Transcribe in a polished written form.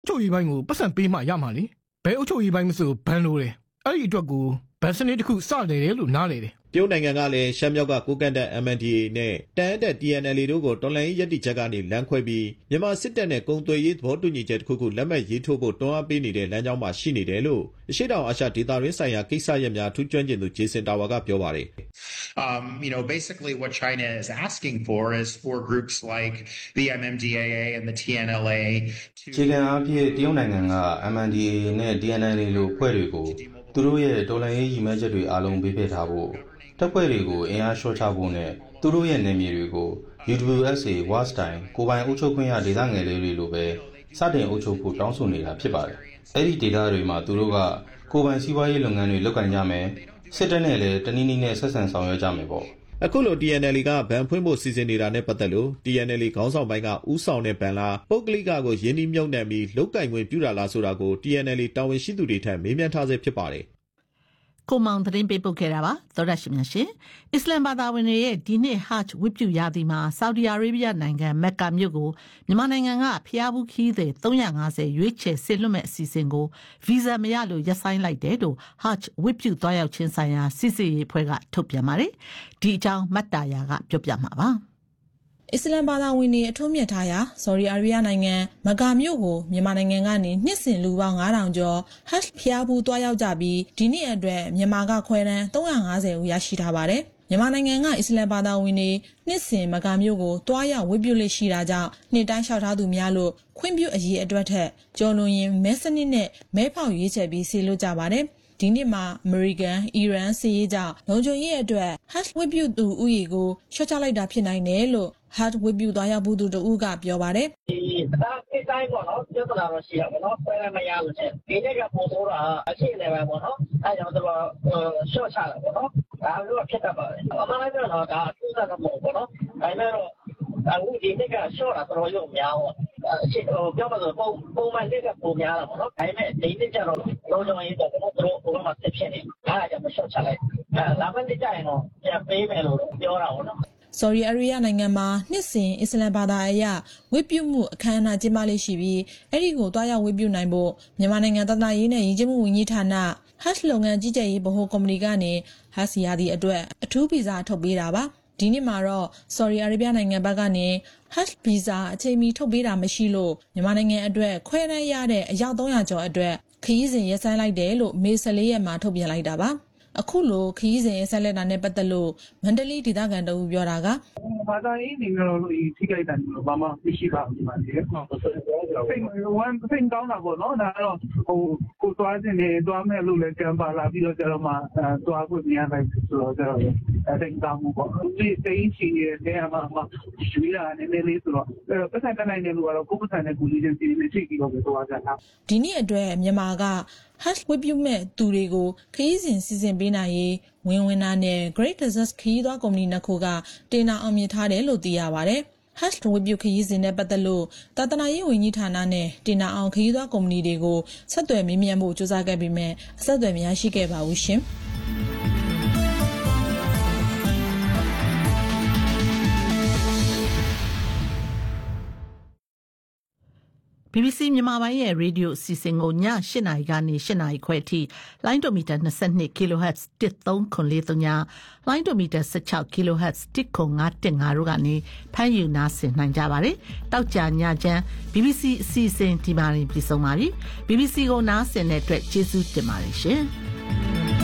ချုပ်ရေးပိုင်းကိုပတ်စံပေးမှရမှာလေဘယ်အုပ်ချုပ်ရေးပိုင်းမဆိုဘန်လို့လေအဲ့ဒီအတွက်ကိုဗန်စနစ်တစ်ခုစတယ်လို့နားလေတယ်တရုတ်နိုင်ငံကလည်းရှမ်းမြောက်ကကိုကန့်တပ် MNDAA နဲ့တန်အပ်တပ် TNLA တို့ကိုတော်လှန်ရေးရည်တည်ချက်ကနေလမ်းခွဲပြီးမြန်မာစစ်တပ်နဲ့ကုန်သွယ်ရေးသဘောတူညီချက်တစ်ခုခုလက်မှတ်ရေးထိုးဖို့တွန်းအားပေးနေတဲ့လမ်းကြောင်းမှာရှိနေတယ်လို့အရှေ့တောင်အာရှဒေသတွင်းဆိုင်ရာကိစ္စရပ်များထူးကျွမ်းကျင်သူဂျေဆင်တာဝါကပြောပါတယ် Basically what China is asking for is for groups like the MNDAA and the TNLA ခြေခံအားဖြင့်တရုတ်နိုင်ငံက MNDAA နဲ့ TNLA လို့ဖွဲ့တွေကိုသူတို့ရဲ့တော်လှန်ရေးရည်မှန်းချက်တွေအားလုံးပေးဖက်ထားဖို့တပ်ဖွဲ့တွေကိုအင်အားလျှော့ချဖို့နဲ့သူတို့ရဲ့နယ်မြေတွေကို UWSA ဝါစတိုင်ကိုပိုင်အုပ်ချုပ်ခွင့်ရဒေသငယ်လေးတွေလိုပဲစတင်အုပ်ချုပ်ဖို့တောင်းဆိုနေတာဖြစ်ပါတယ်။အဲ့ဒီဒေသတွေမှာသူတို့ကကိုပိုင်စီးပွားရေးလုပ်ငန်းတွေလုပ်ကိုင်ကြမယ်စစ်တပ်နဲ့လည်းတနည်းနည်းနဲ့ဆက်ဆံဆောင်ရွက်ကြမယ်ပေါ့။အခုလို TNLA ကဗန်ဖွင့်ဖို့စီစဉ်နေတာနဲ့ပတ်သက်လို့ TNLA ခေါင်းဆောင်ပိုင်းကဥဆောင်တဲ့ဗန်လားပုဂ္ဂလိကကိုရင်းနှီးမြှုပ်နှံပြီးလုတ်ကင်ခွင့်ပြုတာလားဆိုတာကို TNLA တာဝန်ရှိသူတွေထံမေးမြန်းထားဆဲဖြစ်ပါတယ်။ကိုမောင်သတင်းပေးပို့ခဲ့တာပါသောရရှိမြရှင်အစ္စလမ်ဘာသာဝင်တွေရဲ့ဒီနှစ်ဟတ်ဝတ်ပြုရာသီမှာဆော်ဒီအာရေဗျနိုင်ငံမက်ကာမြို့ကိုမြန်မာနိုင်ငံကဖျားဘူးခီးသည်350ရွေးချယ်ဆစ်လွတ်မဲ့အစီအစဉ်ကိုဗီဇာမရလို့ရပ်ဆိုင်းလိုက်တယ်လို့ဟတ်ဝတ်ပြုသွားရောက်ခြင်းဆိုင်ရာစစ်ဆေးရေးအဖွဲ့ကထုတ်ပြန်ပါတယ်ဒီအကြောင်းမတ်တာယာကပြောပြမှာပါအစ္စလမ်ဘာသာဝင်တွေအထွတ်မြတ်ထားရာဆော်ဒီအာရေဗျနိုင်ငံမက္ကာမြို့ကိုမြန်မာနိုင်ငံကနေနှစ်စဉ်လူပေါင်း9000ကျော်ဟတ်ဖျားဘူးတွားရောက်ကြပြီးဒီနှစ်အတွက်မြန်မာကခွဲတန်း350ဦးရရှိထားပါတယ်။မြန်မာနိုင်ငံကအစ္စလမ်ဘာသာဝင်တွေနှစ်စဉ်မက္ကာမြို့ကိုတွားရောက်ဝတ်ပြုလက်ရှိတာကြောင့်နှစ်တိုင်းလျှောက်ထားသူများလို့ခွင့်ပြုအရေးအတွက်ထက်ကျော်လွန်ရင်မဲစနစ်နဲ့မဲဖောက်ရွေးချယ်ပြီးဆေးလွတ်ကြပါတယ်။ဒီနေ့မှာအမေရိကန်အီရန်စစ်ရေးကြောင့်လုံခြုံရေးအတွက်ဟတ်ဝတ်ပြုသူဥယျာဉ်ကိုလျှော့ချလိုက်တာဖြစ်နိုင်တယ်လို့ဟတ်ဝတ်ပြုသွားရောက်ဘူးသူတို့ကပြောပါတယ်ဒီတိုင်းပေါ့နော်ပြဿနာတော့ရှိရပါတော့ဆွဲမရလို့ချင်းဒီနေ့ကပုံတော့အခြေအနေပဲပေါ့နော်အဲကြောင့်တော့ရှော့ချတာပေါ့နော်ဒါလို့ဖြစ်တတ်ပါတယ်အမှန်တရားတော့ဒါအထူးစားတော့ပေါ့နော်ဒါပေမဲ့တော့အခုဒီနေ့ကရှော့တာတော်ရုံများပေါ့ပြောပါဆိုပုံမှန်လက်ကပုံများတာပေါ့နော်ဒါပေမဲ့ဒီနေ့ကျတော့လုံးလုံးရေးတော့တော့တို့ဘုံမှာဆက်ဖြစ်နေဒါကြောင့်မရှော့ချလိုက်လာမယ့်နေ့ကျရင်တော့ပြန်ပေးမယ်လို့ပြောတာပေါ့နော်ဆော်ဒီအာရေဗျနိုင်ငံမှာနှစ်စဉ်အစ္စလမ်ဘာသာအရဝတ်ပြုမှုအခမ်းအနားကျင်းပလေးရှိပြီးအဲ့ဒီကိုတွားရောက်ဝတ်ပြုနိုင်ဖို့မြန်မာနိုင်ငံသဒ္ဒါရေးနဲ့ယဉ်ကျေးမှုဝန်ကြီးဌာနဟတ်လုပ်ငန်းကြီးကြပ်ရေးဗဟိုကော်မတီကနေဟတ်စီယာဒီအတွက်အထူးဗီဇာထုတ်ပေးတာပါဒီနေ့မှာတော့ဆော်ဒီအာရေဗျနိုင်ငံဘက်ကနေဟတ်ဗီဇာအချိန်မီထုတ်ပေးတာမရှိလို့မြန်မာနိုင်ငံအတွက်ခွဲတန်းရတဲ့အယောက်300ကျော်အတွက်ခရီးစဉ်ရပ်ဆိုင်းလိုက်တယ်လို့မေ14ရက်မှာထုတ်ပြန်လိုက်တာပါအခုလိုခရီးစဉ်ဆက်လက်တာနဲ့ပတ်သက်လို့မန္တလေးဒေသခံတို့ပြောတာကဘာသာရေးနေတော့ထိခိုက်တယ်လို့ဘာမှမရှိပါဘူးဒီမှာလေဟုတ်စိတ်ကောင်းတာပေါ့နော်ဒါတော့ကိုသွားခြင်းနေသွားမယ်လို့လည်းကံပါလာပြီးတော့ကျတော့မှသွားဖို့မြန်လိုက်ဆိုတော့ကျတော့စိတ်ကောင်းမှုပေါ့ဒီတိတ်ချီရဲ့နေရာမှာရွှေလာနေနေလေးဆိုတော့ပတ်သက်နိုင်တယ်လို့ကတော့ကိုယ်ပတ်သက်တဲ့ကူလီချင်းစီနေချိတ်ပြီးတော့သွားကြတာဒီနေ့အတွက်မြန်မာကဟတ်ဝတ်ပြုမဲ့သူတွေကိုခရီးစဉ်စီစဉ်ပေးနိုင်ရေးဝင်နာနဲ့ Great Desert ခရီးသွားကုမ္ပဏီနှစ်ခုကတင်နာအောင်မြင်ထားတယ်လို့သိရပါတယ်။ဟတ်ဝတ်ပြုခရီးစဉ်နဲ့ပတ်သက်လို့သာသနာရေးဝန်ကြီးဌာနနဲ့တင်နာအောင်ခရီးသွားကုမ္ပဏီတွေကိုဆက်သွယ်မေးမြန်းဖို့ကြိုးစားခဲ့ပေမဲ့အဆက်အသွယ်မရရှိခဲ့ပါဘူးရှင်။ BBC မြန်မာပိုင်းရဲ့ရေဒီယိုအစီအစဉ်ကိုည8:00နာရီကနေ8:00နာရီခွဲအထိလိုင်းဒိုမီတာ22 kHz 13943ညလိုင်းဒိုမီတာ16 kHz 10515တို့ကနေဖမ်းယူနားဆင်နိုင်ကြပါတယ်။တောက်ကြညချမ်း BBC အစီအစဉ်ဒီမှာပြင်ဆုံးပါပြီ။ BBC ကိုနားဆင်တဲ့အတွက်ကျေးဇူးတင်ပါတယ်ရှင်။